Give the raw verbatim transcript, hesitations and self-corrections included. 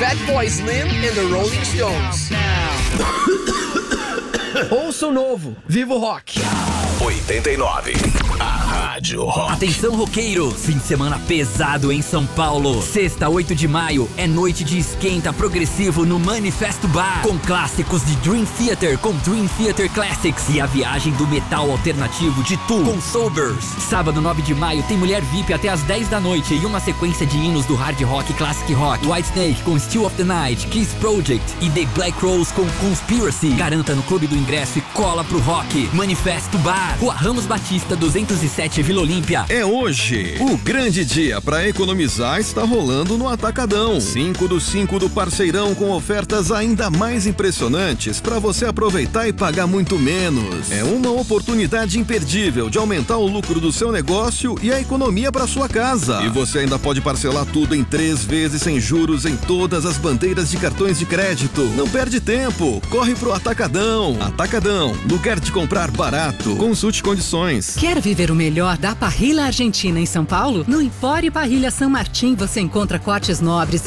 Fatboy Slim and the Rolling Stones. Ouça o novo, Vivo Rock. oitenta e nove. A Rádio Rock. Atenção, roqueiro! Fim de semana pesado em São Paulo. Sexta, oito de maio, é noite de esquenta progressivo no Manifesto Bar. Com clássicos de Dream Theater com Dream Theater Classics e a viagem do metal alternativo de Tool com Sobers. Sábado, nove de maio, tem Mulher V I P até as dez da noite e uma sequência de hinos do hard rock e classic rock. Whitesnake com Still of the Night, Kiss Project e The Black Rose com Conspiracy. Garanta no Clube do Ingresso e cola pro rock. Manifesto Bar, Rua Ramos Batista, duzentos e sete, Vila Olímpia. É hoje. O grande dia para economizar está rolando no Atacadão. cinco do cinco do Parceirão com ofertas ainda mais impressionantes para você aproveitar e pagar muito menos. É uma oportunidade imperdível de aumentar o lucro do seu negócio e a economia para sua casa. E você ainda pode parcelar tudo em três vezes sem juros em todas as bandeiras de cartões de crédito. Não perde tempo. Corre pro Atacadão. Atacadão, lugar de comprar barato. Consulte condições. Quer viver o melhor da parrilha argentina em São Paulo? No Empório Parrilha San Martín você encontra cortes nobres